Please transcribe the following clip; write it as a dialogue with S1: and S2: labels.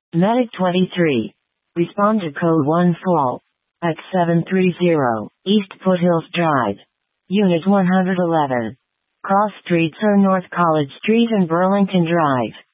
S1: Medic 23. Respond to code 1 fall. At 730 East Foothills Drive. Unit 111. Cross streets are North College Street and Burlington Drive.